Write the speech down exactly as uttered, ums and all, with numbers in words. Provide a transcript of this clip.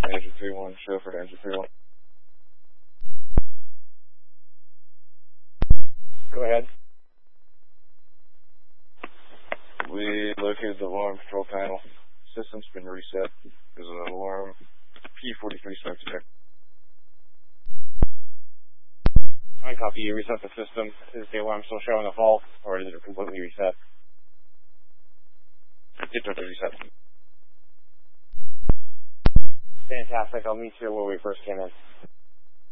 Engine three one, show for engine three one. Go ahead. We located the alarm control panel. System's been reset. There's an alarm P forty-three smoke detector. I copy. You reset the system. Is the alarm still showing a fault, or is it completely reset? It took a reset. Fantastic. I'll meet you where we first came in.